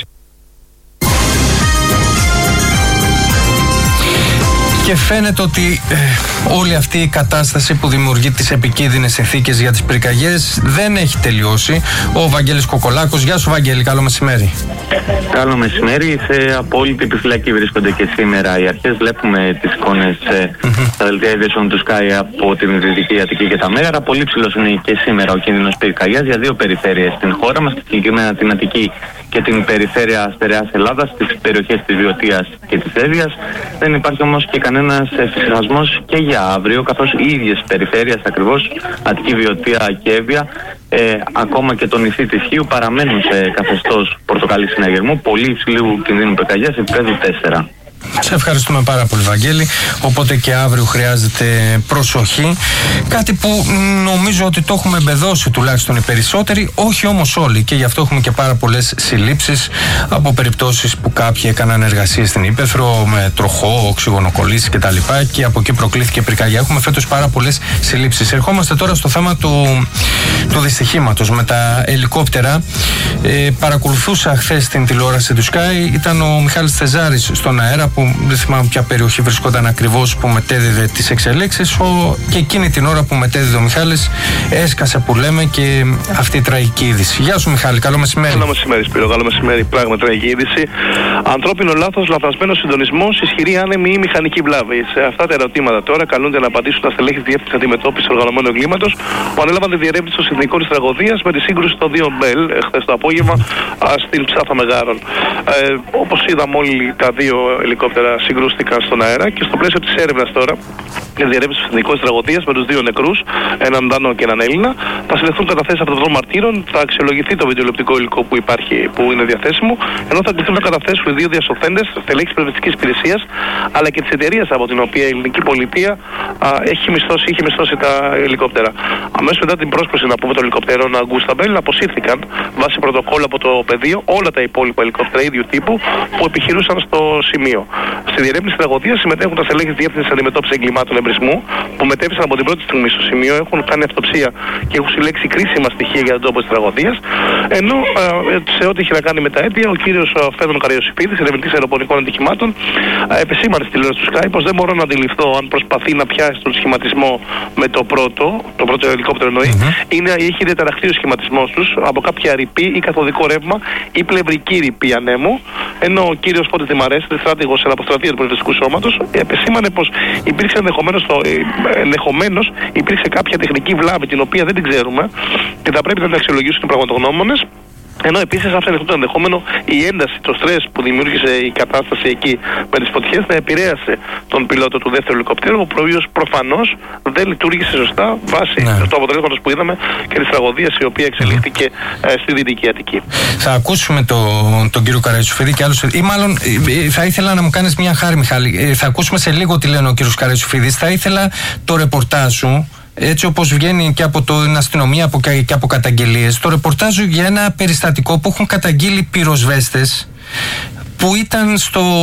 Και φαίνεται ότι όλη αυτή η κατάσταση που δημιουργεί τις επικίνδυνες συνθήκες για τις πυρκαγιές δεν έχει τελειώσει. Ο Βαγγέλης Κοκολάκος. Γεια σου Βαγγέλη, καλό μεσημέρι. Καλό μεσημέρι. Σε απόλυτη επιφυλακή βρίσκονται και σήμερα οι αρχές. Βλέπουμε τις εικόνες στα δελτία ειδήσεων του Sky από την Δυτική Αττική και τα Μέγαρα. Πολύ ψηλός είναι και σήμερα ο κίνδυνος πυρκαγιάς για δύο περιφέρειες στην χώρα μας, συγκεκριμένα την Αττική και την περιφέρεια Στερεάς Ελλάδας, στις περιοχές της Βιωτίας και της Εύβοιας. Δεν υπάρχει όμως και κανένας εφησυχασμός και για αύριο, καθώς οι ίδιες περιφέρειες ακριβώς, Αττική, Βιωτία και Εύβοια, ακόμα και το νησί της Χίου παραμένουν σε καθεστώς πορτοκαλί συναγερμού, πολύ υψηλού κινδύνου πυρκαγιάς, επίπεδου 4. Σε ευχαριστούμε πάρα πολύ Βαγγέλη. Οπότε και αύριο χρειάζεται προσοχή. Κάτι που νομίζω ότι το έχουμε εμπεδώσει τουλάχιστον οι περισσότεροι, όχι όμως όλοι, και γι' αυτό έχουμε και πάρα πολλές συλλήψεις από περιπτώσεις που κάποιοι έκαναν εργασίες στην Ύπαιθρο με τροχό, οξυγονοκολλήσεις κτλ. Και από εκεί προκλήθηκε πυρκαγιά. Έχουμε φέτος πάρα πολλές συλλήψεις. Ερχόμαστε τώρα στο θέμα του δυστυχήματος με τα ελικόπτερα. Παρακολουθούσα χθες την τηλεόραση του Sky. Ήταν ο Μιχάλης Τεζάρης στον αέρα, που δεν θυμάμαι ποια περιοχή βρισκόταν ακριβώς, που μετέδιδε τις εξελίξεις, και εκείνη την ώρα που μετέδιδε ο Μιχάλης έσκασε, που λέμε, και αυτή η τραγική είδηση. Γεια σου Μιχάλη, καλό μεσημέρι. Καλό μεσημέρι Σπύρο, καλό μεσημέρι. Πράγμα τραγική είδηση. Ανθρώπινο λάθος, λαθασμένος συντονισμός, ισχυρή άνεμη ή μηχανική βλάβη. Σε αυτά τα ερωτήματα τώρα καλούνται να απαντήσουν τα στελέχη της Διεύθυνσης Αντιμετώπισης Οργανωμένου Εγκλήματος που ανέλαβαν τη διερεύνηση των συνθηκών της τραγωδίας με τη σύγκρουση των δύο Μπέλ χθες το απόγευμα στην Ψάθα Μεγάρων. Όπως είδαμε όλοι, τα δύο ελικόπτερα συγκρούστηκαν στον αέρα και στο πλαίσιο της έρευνας τώρα για τη διερεύνηση του συνθηκών της τραγωδίας με τους δύο νεκρούς, έναν Δάνο και έναν Έλληνα, θα συλλεχθούν καταθέσεις από των μαρτύρων, θα αξιολογηθεί το βιντεοληπτικό υλικό που είναι διαθέσιμο, ενώ θα κληθούν να καταθέσουν οι δύο διασωθέντες, στελέχης περιβαλλοντικής υπηρεσίας, αλλά και της εταιρείας από την οποία η ελληνική πολιτεία είχε μισθώσει τα ελικόπτερα. Αμέσως μετά την πρόσκληση, να πούμε, των ελικοπτερών Augusta Bell, αποσύρθηκαν βάσει πρωτοκόλλου από το πεδίο όλα τα υπόλοιπα ελικόπτερα ίδιου τύπου που επιχειρούσαν στο σημείο. Στη διερεύνηση της τραγωδίας συμμετέχουν τα στελέχη της Διεύθυνσης Αντιμετώπισης Εγκλημάτων εκνευρισμού που μετέφεραν από την πρώτη στιγμή στο σημείο, έχουν κάνει αυτοψία και έχουν συλλέξει κρίσιμα στοιχεία για τον τόπο της τραγωδίας. Ενώ σε ό,τι έχει να κάνει με τα αίτια, ο κύριος Φέδων Καριοσιφίδης, ερευνητής αεροπορικών ατυχημάτων, επεσήμανε στη τηλεόραση του Sky πως δεν μπορώ να αντιληφθώ αν προσπαθεί να πιάσει τον σχηματισμό με το πρώτο ελικόπτερο εννοεί, έχει διαταραχθεί ο σχηματισμός τους από κάποια ρηπή ή καθοδικό ρεύμα ή πλευρική ρηπή ανέμου. Ενώ ο κύριος Φώτης Δημαρές, στράτηγος σε αποστρατεία του πυροσβεστικού σώματος, επεσήμανε πως υπήρξε ενδεχομένως υπήρξε κάποια τεχνική βλάβη την οποία δεν την ξέρουμε και θα πρέπει να την αξιολογήσουν οι πραγματογνώμονες. Ενώ επίσης άφησε το ενδεχόμενο η ένταση, το στρες που δημιούργησε η κατάσταση εκεί με τις φωτιές να επηρέασε τον πιλότο του δεύτερου ελικόπτερου, ο οποίος προφανώς δεν λειτουργήσε σωστά βάσει του αποτελέσματος που είδαμε και της τραγωδίας η οποία εξελίχθηκε στη Δυτική Αττική. Θα ακούσουμε τον κύριο Καραϊσουφίδη και άλλους, ή μάλλον θα ήθελα να μου κάνεις μια χάρη, Μιχάλη. Θα ακούσουμε σε λίγο τι λένε ο κύριος Καραϊσουφίδης. Θα ήθελα το ρεπορτάζ σου, έτσι όπως βγαίνει και από την αστυνομία και από καταγγελίες, το ρεπορτάζ για ένα περιστατικό που έχουν καταγγείλει πυροσβέστες που ήταν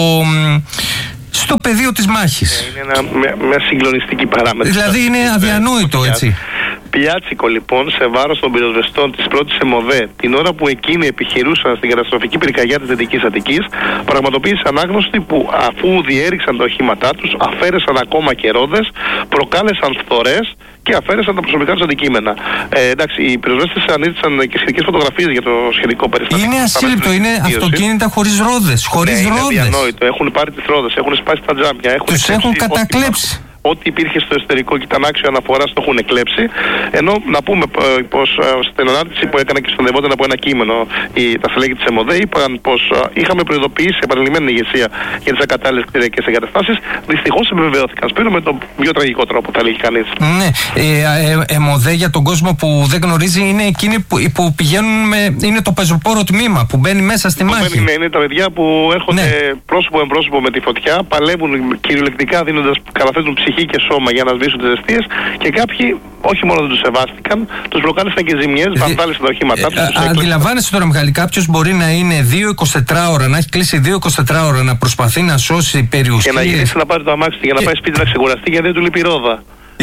στο πεδίο της μάχης. Είναι μια συγκλονιστική παράμετρο. Δηλαδή είναι αδιανόητο, έτσι. Πιάτσικο λοιπόν σε βάρος των πυροσβεστών της πρώτης ΕΜΟΔΕ την ώρα που εκείνοι επιχειρούσαν στην καταστροφική πυρκαγιά της Δυτικής Αττικής, πραγματοποίησε ανάγνωστη που αφού διέριξαν τα οχήματά τους, αφαίρεσαν ακόμα και ρόδες, προκάλεσαν φθορές και αφαίρεσαν τα προσωπικά τους αντικείμενα. Εντάξει, οι πυροσβέστες ανήντησαν και σχετικές φωτογραφίες για το σχετικό περιστατικό. Είναι ασύλληπτο, είναι αυτοκίνητα χωρίς ρόδες. Είναι αδιανόητο. Έχουν πάρει τις ρόδες, έχουν σπάσει τα τζάμια, τους έχουν κατακλέψει. Ό,τι υπήρχε στο εσωτερικό και ήταν άξιο αναφοράς το έχουν εκλέψει. Ενώ να πούμε πως στην ανάρτηση που έκανε και συνοδευόταν από ένα κείμενο τα στελέχη της ΕΜΟΔΕ είπαν πως είχαμε προειδοποιήσει επανειλημμένη ηγεσία για τις ακατάλληλες κτηριακές εγκαταστάσεις. Δυστυχώς επιβεβαιώθηκαν. Σπύρο με τον πιο τραγικό τρόπο, θα λέγει κανείς. Ναι. ΕΜΟΔΕ για τον κόσμο που δεν γνωρίζει είναι εκείνοι που πηγαίνουν είναι το πεζοπόρο τμήμα που μπαίνει μέσα στη μάχη. Είναι τα παιδιά που έρχονται πρόσωπο εμπρόσωπο με τη φωτιά, παλεύουν κυριολεκτικά καταθέτουν ψυχή και σώμα για να σβήσουν τις αιστείες και κάποιοι όχι μόνο δεν τους σεβάστηκαν, τους προκάλεσαν και ζημιές, βανδάλισαν τα οχήματά τους. Αντιλαμβάνεσαι τώρα, Μιχάλη, κάποιος μπορεί να είναι 2-24 ώρα, να έχει κλείσει 2-24 ώρα να προσπαθεί να σώσει περιουσίες. Και να γυρίσει να πάρει το αμάξι για να πάει σπίτι να ξεκουραστεί γιατί δεν του λείπει ρόδα.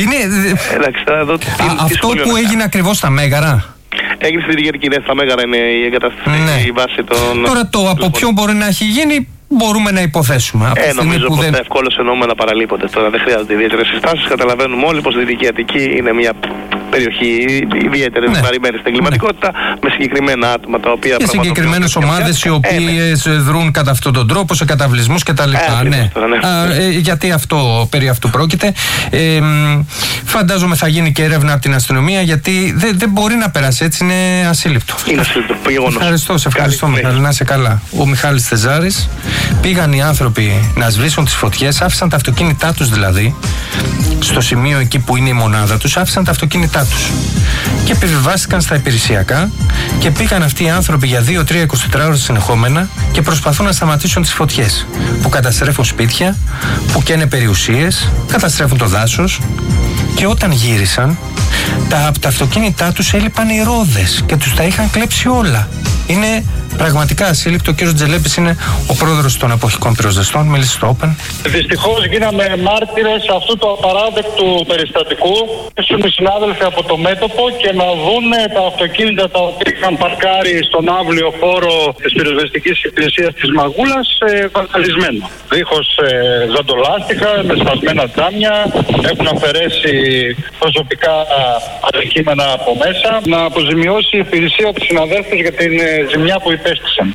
Αυτό που έγινε ακριβώς στα Μέγαρα. Έγινε στη Δυτική Αττική, στα Μέγαρα είναι η εγκαταστήση, η βάση των. Τώρα από ποιον μπορεί να έχει γίνει, μπορούμε να υποθέσουμε. Νομίζω πως είναι ευκόλως εννοούμε να παραλείπονται. Τώρα δεν χρειάζονται ιδιαίτερες συστάσεις. Καταλαβαίνουμε όλοι πως η Δυτική Αττική είναι μια περιοχή ιδιαίτερα βαρημένη στην εγκληματικότητα με συγκεκριμένα άτομα τα οποία. Και συγκεκριμένες ομάδες οι οποίες δρούν κατά αυτόν τον τρόπο σε καταβλισμούς κτλ. Γιατί περί αυτού πρόκειται. Φαντάζομαι θα γίνει και έρευνα από την αστυνομία γιατί δεν μπορεί να περάσει έτσι. Είναι ασύλληπτο. Είναι ασύλληπτο. Ευχαριστώ, σε ευχαριστώ, Μιχάλη. Να είσαι καλά. Ο Μιχάλης Θεζάρης. Πήγαν οι άνθρωποι να σβήσουν τις φωτιές, άφησαν τα αυτοκίνητά τους δηλαδή, στο σημείο εκεί που είναι η μονάδα τους, άφησαν τα αυτοκίνητά τους και επιβιβάστηκαν στα υπηρεσιακά και πήγαν αυτοί οι άνθρωποι για 2-3-24 ώρες συνεχόμενα και προσπαθούν να σταματήσουν τις φωτιές που καταστρέφουν σπίτια, που καίνε περιουσίες, καταστρέφουν το δάσος. Και όταν γύρισαν, από τα αυτοκίνητά τους έλειπαν οι ρόδες και τους τα είχαν κλέψει όλα. Είναι πραγματικά ασύλληπτο. Ο κύριος Τζελέπης είναι ο πρόεδρος των εποχικών πυροσβεστών. Μίλησε στο Open. Δυστυχώς γίναμε μάρτυρες αυτού του απαράδεκτου περιστατικού. Ήσουν οι συνάδελφοι από το μέτωπο και να δουν τα αυτοκίνητα τα οποία είχαν παρκάρει στον αύλιο χώρο της πυροσβεστικής υπηρεσίας της Μαγούλας βανδαλισμένο. Δίχως ζαντολάστιχα, με σπασμένα τζάμια, έχουν αφαιρέσει προσωπικά αντικείμενα από μέσα. Να αποζημιώσει η υπηρεσία του συναδέλφους για την ζημιά που υπέστησαν.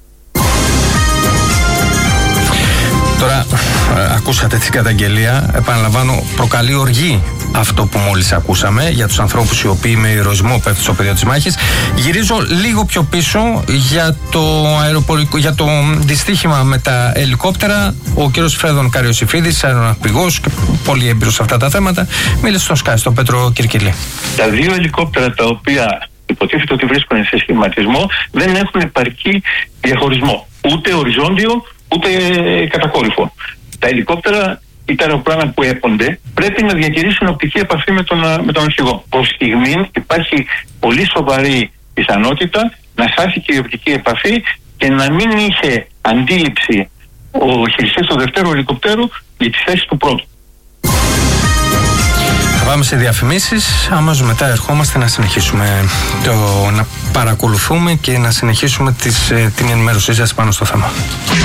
Τώρα ακούσατε την καταγγελία, επαναλαμβάνω, προκαλεί οργή αυτό που μόλις ακούσαμε για τους ανθρώπους οι οποίοι με ηρωισμό πέφτουν στο πεδίο της μάχης. Γυρίζω λίγο πιο πίσω για το δυστύχημα με τα ελικόπτερα. Ο κύριος Φέδων Καριοσιφίδης, αεροναυπηγός και πολύ έμπειρος σε αυτά τα θέματα, μίλησε στον Sky, στον Πέτρο Κυρκυλή. Τα δύο ελικόπτερα τα οποία υποτίθεται ότι βρίσκονται σε σχηματισμό δεν έχουν επαρκή διαχωρισμό. Ούτε οριζόντιο, ούτε κατακόρυφο. Τα ελικόπτερα ή τα αεροπλάνα που έπονται πρέπει να διατηρήσουν οπτική επαφή με τον αρχηγό. Προς στιγμή υπάρχει πολύ σοβαρή πιθανότητα να χάθηκε η οπτική επαφή και να μην είχε αντίληψη ο χειριστής του δευτέρου ελικοπτέρου για τη θέση του πρώτου. Θα πάμε σε διαφημίσεις. Αμέσως μετά ερχόμαστε να συνεχίσουμε να παρακολουθούμε και να συνεχίσουμε την ενημέρωσή σας πάνω στο θέμα.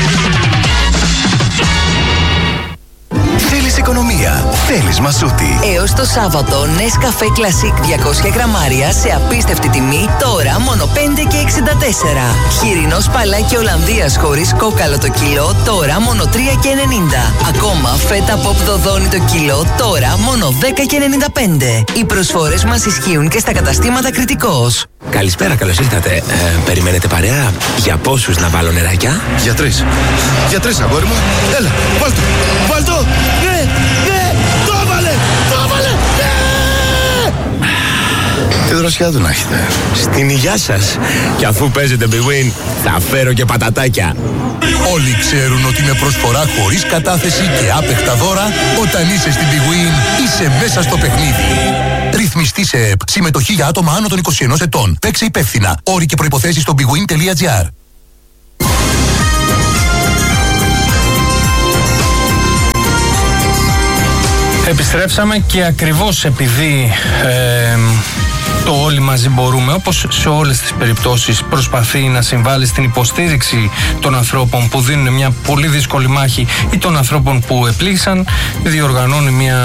Θέλεις οικονομία, θέλεις Μασούτη. Έως το Σάββατο, Nescafé Classic 200 γραμμάρια σε απίστευτη τιμή, τώρα μόνο 5,64. Χοιρινό σπαλάκι Ολλανδίας χωρίς κόκαλο το κιλό, τώρα μόνο 3,90. Ακόμα φέτα pop δοδόνι το κιλό, τώρα μόνο 10,95. Οι προσφορές μας ισχύουν και στα καταστήματα Κρητικός. Καλησπέρα, καλώς ήρθατε. Περιμένετε παρέα? Για πόσους να βάλω νεράκια? Για 3. Για 3, αγόρι μου. Έλα, βάλτο. Βάλτο. Ναι, ναι, το έβαλε, ναι. Τι δροσιά του να έχετε. Στην υγειά σας. Και αφού παίζετε Big Win, θα φέρω και πατατάκια. Όλοι ξέρουν ότι με προσφορά χωρίς κατάθεση και άπεχτα δώρα, όταν είσαι στην Big Win, είσαι μέσα στο παιχνίδι. Ρυθμιστή σε ΕΠ. Συμμετοχή για άτομα άνω των 21 ετών. Παίξε υπεύθυνα. Όροι και προϋποθέσεις στο bigwin.gr. Επιστρέψαμε και ακριβώς επειδή το όλοι μαζί μπορούμε, όπως σε όλες τις περιπτώσεις, προσπαθεί να συμβάλλει στην υποστήριξη των ανθρώπων που δίνουν μια πολύ δύσκολη μάχη ή των ανθρώπων που επλήγησαν, διοργανώνει μια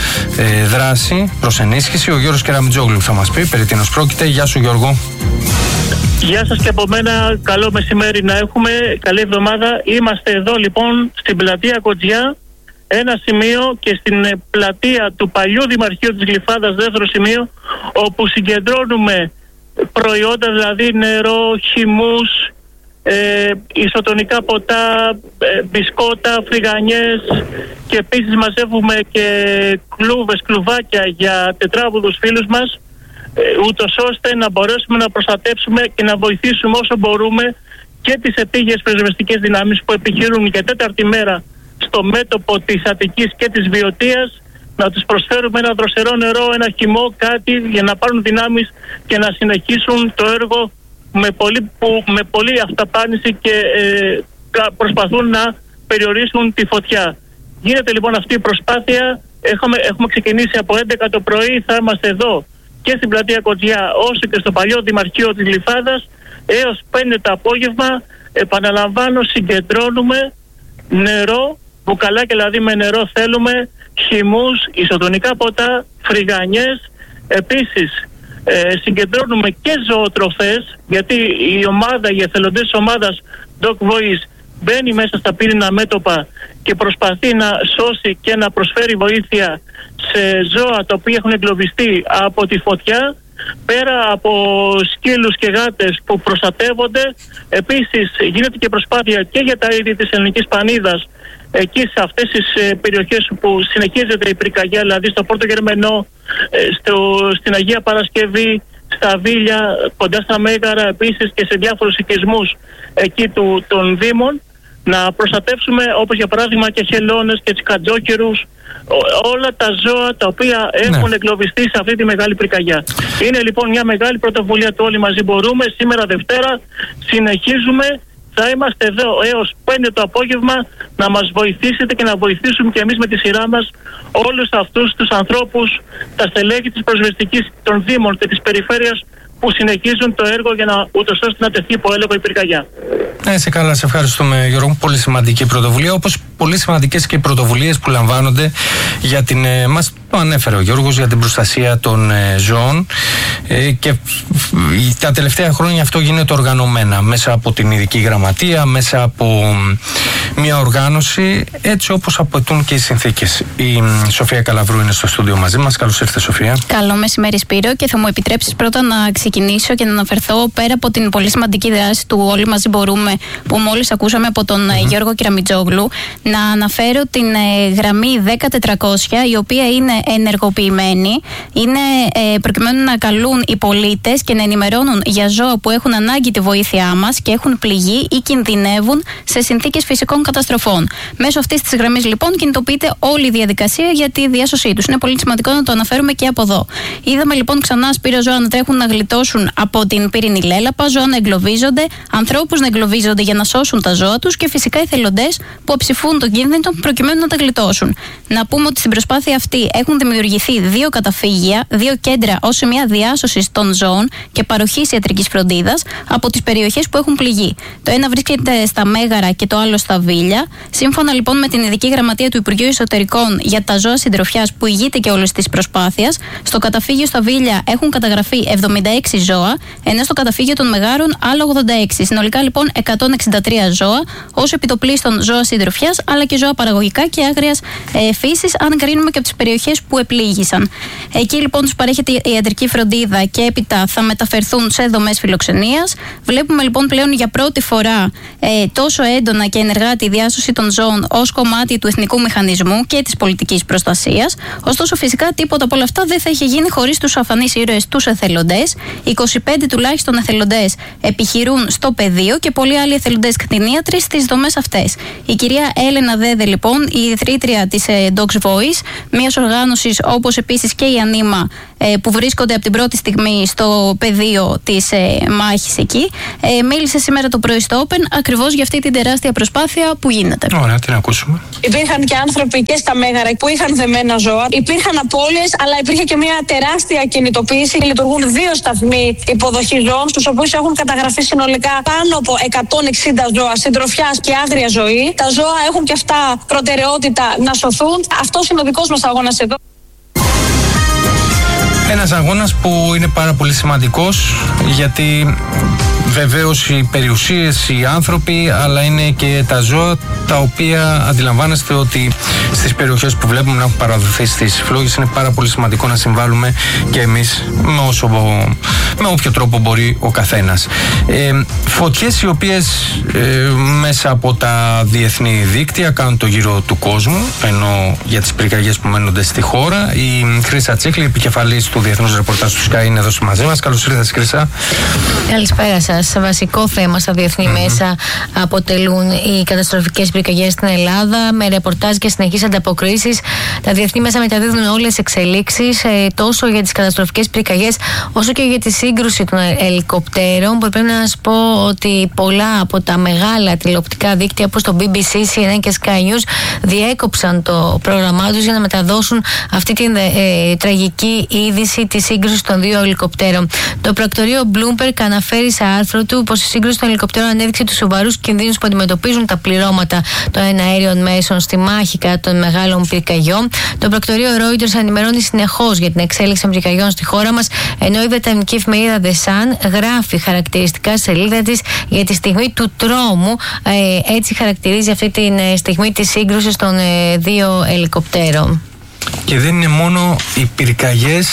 δράση προς ενίσχυση. Ο Γιώργος Κεραμιτζόγλου θα μας πει περί τίνος πρόκειται. Γεια σου, Γιώργο. Γεια σας και από μένα, καλό μεσημέρι να έχουμε, καλή εβδομάδα. Είμαστε εδώ λοιπόν στην πλατεία Κοτζιά, ένα σημείο, και στην πλατεία του παλιού Δημαρχείου της Γλυφάδας, δεύτερο σημείο, όπου συγκεντρώνουμε προϊόντα, δηλαδή νερό, χυμούς, ισοτονικά ποτά, μπισκότα, φρυγανιές, και επίσης μαζεύουμε και κλουβάκια για τετράβουδους φίλους μας, ούτως ώστε να μπορέσουμε να προστατεύσουμε και να βοηθήσουμε όσο μπορούμε και τις επίγειες πυροσβεστικές δυνάμεις που επιχειρούν για τέταρτη μέρα στο μέτωπο της Αττικής και της Βιωτίας, να τους προσφέρουμε ένα δροσερό νερό, ένα χυμό, κάτι για να πάρουν δυνάμεις και να συνεχίσουν το έργο με πολύ αυταπάνηση και προσπαθούν να περιορίσουν τη φωτιά. Γίνεται λοιπόν αυτή η προσπάθεια. Έχουμε ξεκινήσει από 11 το πρωί, θα είμαστε εδώ και στην πλατεία Κοτζιά όσο και στο παλιό Δημαρχείο της Γλυφάδας έως 5 το απόγευμα. Επαναλαμβάνω, συγκεντρώνουμε νερό, μπουκαλάκια δηλαδή με νερό θέλουμε, χυμούς, ισοτονικά ποτά, φρυγανιές. Επίσης συγκεντρώνουμε και ζωοτροφές, γιατί η εθελοντές της ομάδας Dog Voice μπαίνει μέσα στα πύριννα μέτωπα και προσπαθεί να σώσει και να προσφέρει βοήθεια σε ζώα τα οποία έχουν εγκλωβιστεί από τη φωτιά, πέρα από σκύλους και γάτες που προστατεύονται. Επίσης γίνεται και προσπάθεια και για τα είδη της ελληνικής πανίδας εκεί σε αυτές τις περιοχές που συνεχίζεται η πυρκαγιά, δηλαδή στο Πόρτο Γερμενό, στην Αγία Παρασκευή, στα Βίλια, κοντά στα Μέγαρα, επίσης και σε διάφορους οικισμούς εκεί των Δήμων, να προστατεύσουμε, όπως για παράδειγμα και χελώνες και τσικατζόκερους, όλα τα ζώα τα οποία έχουν εγκλωβιστεί σε αυτή τη μεγάλη πυρκαγιά. Είναι λοιπόν μια μεγάλη πρωτοβουλία του όλοι μαζί μπορούμε. Σήμερα Δευτέρα συνεχίζουμε. Θα είμαστε εδώ έως 5 το απόγευμα να μας βοηθήσετε και να βοηθήσουμε και εμείς με τη σειρά μας όλους αυτούς τους ανθρώπους, τα στελέχη της προσβεστικής των Δήμων και της Περιφέρειας που συνεχίζουν το έργο για να ούτως ώστε να τεθεί υπό έλεγχο η πυρκαγιά. Σε καλά, σε ευχαριστούμε, Γιώργο. Πολύ σημαντική πρωτοβουλία, όπως πολύ σημαντικές και οι πρωτοβουλίες που λαμβάνονται για την. Μας το ανέφερε ο Γιώργος, για την προστασία των ζώων. Και τα τελευταία χρόνια αυτό γίνεται οργανωμένα μέσα από την ειδική γραμματεία, μέσα από μια οργάνωση, έτσι όπως απαιτούν και οι συνθήκες. Η Σοφία Καλαβρού είναι στο στούντιο μαζί μας. Καλώς ήρθες, Σοφία. Καλό μεσημέρι, Σπύρο, και θα μου επιτρέψεις πρώτα να ξεκινήσω και να αναφερθώ πέρα από την πολύ σημαντική δράση του Όλοι Μαζί Μπορούμε που μόλις ακούσαμε από τον Γιώργο Κεραμιτζόγλου, να αναφέρω την γραμμή 10400, η οποία είναι ενεργοποιημένη, είναι προκειμένου να καλούν οι πολίτες και να ενημερώνουν για ζώα που έχουν ανάγκη τη βοήθειά μας και έχουν πληγεί ή κινδυνεύουν σε συνθήκες φυσικών καταστροφών. Μέσω αυτής της γραμμής λοιπόν κινητοποιείται όλη η διαδικασία για τη διάσωσή τους. Είναι πολύ σημαντικό να το αναφέρουμε και από εδώ. Είδαμε λοιπόν ξανά, Σπύρο, ζώα να τρέχουν να γλιτώσουν από την πύρινη λέλαπα, ζώα να εγκλωβίζονται, ανθρώπους να εγκλωβίζονται εγκλωβίζονται για να σώσουν τα ζώα τους και φυσικά εθελοντές που αψηφούν τον κίνδυνο προκειμένου να τα γλιτώσουν. Να πούμε ότι στην προσπάθεια αυτή έχουν δημιουργηθεί 2 καταφύγια, 2 κέντρα ως σημεία διάσωσης των ζώων και παροχής ιατρικής φροντίδας από τις περιοχές που έχουν πληγεί. Το ένα βρίσκεται στα Μέγαρα και το άλλο στα Βίλια. Σύμφωνα λοιπόν με την Ειδική Γραμματεία του Υπουργείου Εσωτερικών για τα ζώα συντροφιάς που ηγείται και όλες τις προσπάθειες, στο καταφύγιο στα Βίλια έχουν καταγραφεί 76 ζώα, ενώ στο καταφύγιο των Μεγάρων άλλο 86. Συνολικά λοιπόν 163 ζώα, ως επιτοπλίστων ζώα συντροφιάς, αλλά και ζώα παραγωγικά και άγριας φύσης, αν κρίνουμε και από τις περιοχές που επλήγησαν. Εκεί λοιπόν τους παρέχεται η ιατρική φροντίδα και έπειτα θα μεταφερθούν σε δομές φιλοξενίας. Βλέπουμε λοιπόν πλέον για πρώτη φορά τόσο έντονα και ενεργά τη διάσωση των ζώων ως κομμάτι του εθνικού μηχανισμού και της πολιτικής προστασίας. Ωστόσο, φυσικά τίποτα από όλα αυτά δεν θα είχε γίνει χωρίς τους αφανείς ήρωες, τους εθελοντές. 25 τουλάχιστον εθελοντές επιχειρούν στο πεδίο και πολλοί άλλοι εθελοντές κτηνίατροι στις δομές αυτές. Η κυρία Έλενα Δέδε, λοιπόν, η ιδρύτρια της Dogs Voice, μιας οργάνωσης όπως επίσης και η Ανίμα, που βρίσκονται από την πρώτη στιγμή στο πεδίο της μάχης εκεί, μίλησε σήμερα το πρωί στο Open ακριβώς για αυτή την τεράστια προσπάθεια που γίνεται. Ωραία, την ακούσουμε. Υπήρχαν και άνθρωποι και στα Μέγαρα που είχαν δεμένα ζώα. Υπήρχαν απώλειες, αλλά υπήρχε και μια τεράστια κινητοποίηση. Λειτουργούν 2 σταθμοί υποδοχής ζώων, στους οποίους έχουν καταγραφεί συνολικά πάνω από 160 ζώα συντροφιάς και άγρια ζωή. Τα ζώα έχουν και αυτά προτεραιότητα να σωθούν. Αυτός είναι ο δικός μας αγώνας εδώ. Ένας αγώνας που είναι πάρα πολύ σημαντικός, γιατί βεβαίως οι περιουσίες, οι άνθρωποι, αλλά είναι και τα ζώα, τα οποία αντιλαμβάνεστε ότι στις περιοχές που βλέπουμε να έχουν παραδοθεί στις φλόγες είναι πάρα πολύ σημαντικό να συμβάλλουμε και εμείς με όποιο τρόπο μπορεί ο καθένας. Φωτιές οι οποίες μέσα από τα διεθνή δίκτυα κάνουν το γύρο του κόσμου, ενώ για τις πυρκαγιές που μένονται στη χώρα. Η Χρύσα Τσίχλη, επικεφαλής του Διεθνούς Ρεπορτάζ του Sky, είναι εδώ μαζί μας. Καλώς ήρθατε, Χρύσα. Καλησπέρα σας. Βασικό θέμα στα διεθνή μέσα αποτελούν οι καταστροφικές πυρκαγιές στην Ελλάδα, με ρεπορτάζ και συνεχείς ανταποκρίσεις. Τα διεθνή μέσα μεταδίδουν όλες τις εξελίξεις, τόσο για τις καταστροφικές πυρκαγιές, όσο και για τη σύγκρουση των ελικοπτέρων. Που πρέπει να σας πω ότι πολλά από τα μεγάλα τηλεοπτικά δίκτυα, όπως το BBC, CNN και Sky News, διέκοψαν το πρόγραμμά τους για να μεταδώσουν αυτή την τραγική είδηση της σύγκρουσης των 2 ελικοπτέρων. Το πρακτορείο Bloomberg αναφέρει σε άρθρο του πως η σύγκρουση των ελικοπτέρων ανέδειξε τους σοβαρούς κινδύνους που αντιμετωπίζουν τα πληρώματα των εναέριων μέσων στη μάχη κατά των μεγάλων πυρκαγιών. Το πρακτορείο Reuters ενημερώνει συνεχώς για την εξέλιξη των πυρκαγιών στη χώρα μας, ενώ η βρετανική εφημερίδα The Sun γράφει χαρακτηριστικά στη σελίδα της για τη στιγμή του τρόμου. Έτσι χαρακτηρίζει αυτή τη στιγμή της σύγκρουσης των 2 ελικοπτέρων. Και δεν είναι μόνο οι πυρκαγιές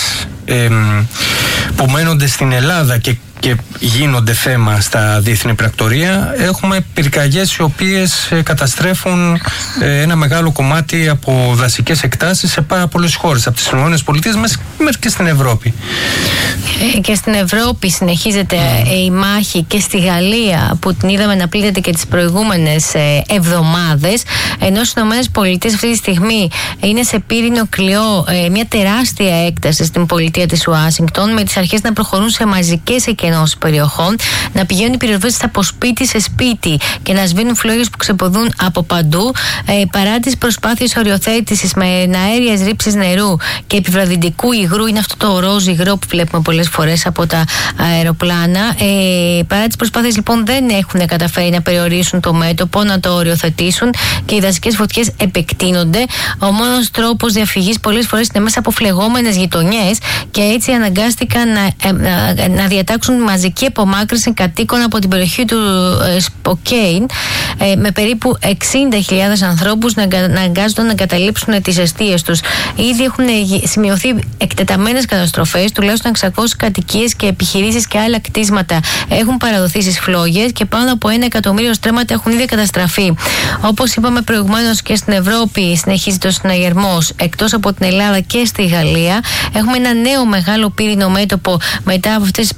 που μένονται στην Ελλάδα και γίνονται θέμα στα διεθνή πρακτορεία. Έχουμε πυρκαγιές οι οποίες καταστρέφουν ένα μεγάλο κομμάτι από δασικές εκτάσεις σε πάρα πολλές χώρες, από τις ΗΠΑ μέχρι και στην Ευρώπη. Και στην Ευρώπη συνεχίζεται η μάχη, και στη Γαλλία που την είδαμε να πλήττεται και τις προηγούμενες εβδομάδες, ενώ στις ΗΠΑ αυτή τη στιγμή είναι σε πύρινο κλειό μια τεράστια έκταση στην πολιτεία της Ουάσιγκτον, με τις αρχές να προχωρούν σε μαζικές εκενώσεις περιοχών, να πηγαίνουν οι πυροσβέστες από σπίτι σε σπίτι και να σβήνουν φλόγες που ξεποδούν από παντού, παρά τις προσπάθειες οριοθέτησης με αέριες ρήψεις νερού και επιβραδυντικού υγρού. Είναι αυτό το ροζ υγρό που βλέπουμε πολλές φορές από τα αεροπλάνα. Παρά τις προσπάθειες λοιπόν δεν έχουν καταφέρει να περιορίσουν το μέτωπο, να το οριοθετήσουν, και οι δασικές φωτιές επεκτείνονται. Ο μόνος τρόπος διαφυγής πολλές φορές είναι μέσα από φλεγόμενες γειτονιές, και έτσι αναγκάστηκαν να διατάξουν μαζική απομάκρυνση κατοίκων από την περιοχή του Σποκέιν, με περίπου 60.000 ανθρώπους να αναγκάζονται να εγκαταλείψουν τις εστίες τους. Ήδη έχουν σημειωθεί εκτεταμένες καταστροφές, τουλάχιστον 600 κατοικίες και επιχειρήσεις και άλλα κτίσματα έχουν παραδοθεί στις φλόγες, και πάνω από 1 εκατομμύριο στρέμματα έχουν ήδη καταστραφεί. Όπως είπαμε προηγουμένως, και στην Ευρώπη συνεχίζεται ο συναγερμός, εκτός από την Ελλάδα και στη Γαλλία. Έχουμε ένα νέο μεγάλο πύρινο μέτωπο μετά από αυτές τις πυρκαγιές που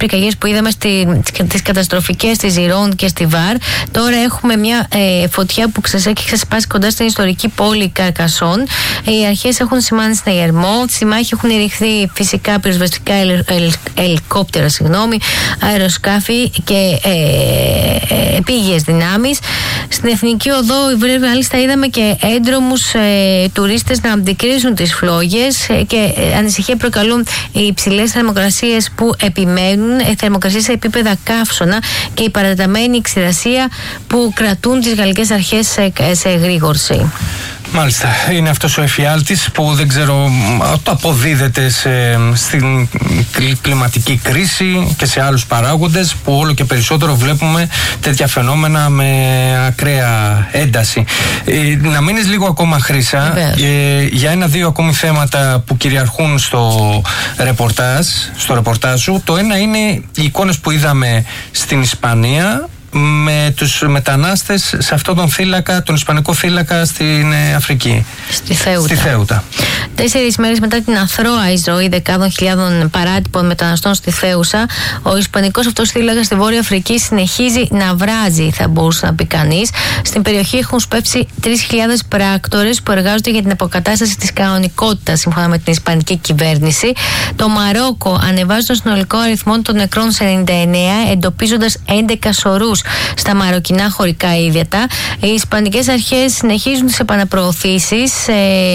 είδαμε τις καταστροφικές στη Ζιρόν και στη Βάρ. Τώρα έχουμε μια φωτιά που έχει ξεσπάσει κοντά στην ιστορική πόλη Καρκασόν. Οι αρχές έχουν σημάνει συναγερμό. Στη μάχη έχουν ρηχθεί φυσικά πυροσβεστικά ελικόπτερα, αεροσκάφη και επίγειες δυνάμεις. Στην Εθνική Οδό, μάλιστα, είδαμε και έντρομους τουρίστες να αντικρίζουν τις φλόγες και ανησυχία προκαλούν οι υψηλές θερμοκρασίες που επιμένουν, θερμοκρασίες σε επίπεδα καύσωνα και η παρατεταμένη ξηρασία που κρατούν τις γαλλικές αρχές σε εγρήγορση. Μάλιστα, είναι αυτός ο εφιάλτης που δεν ξέρω, το αποδίδεται στην κλιματική κρίση και σε άλλους παράγοντες που όλο και περισσότερο βλέπουμε τέτοια φαινόμενα με ακραία ένταση. Να μείνεις λίγο ακόμα, Χρύσα, για ένα-δύο ακόμη θέματα που κυριαρχούν στο ρεπορτάζ σου. Το ένα είναι οι εικόνες που είδαμε στην Ισπανία με τους μετανάστες σε αυτόν τον θύλακα, τον ισπανικό θύλακα στην Αφρική. Στη Θέουτα. 4 μέρες μετά την αθρώα εισρωή δεκάδων χιλιάδων παράτυπων μεταναστών στη Θέουσα, ο ισπανικός αυτός θύλακας στη Βόρεια Αφρική συνεχίζει να βράζει, θα μπορούσε να πει κανείς. Στην περιοχή έχουν σπεύσει 3.000 πράκτορες που εργάζονται για την αποκατάσταση της κανονικότητας, σύμφωνα με την ισπανική κυβέρνηση. Το Μαρόκο ανεβάζει το συνολικό αριθμό των νεκρών σε 99, εντοπίζοντας 11 σωρούς στα μαροκινά χωρικά ύδατα. Οι ισπανικές αρχές συνεχίζουν τις επαναπροωθήσεις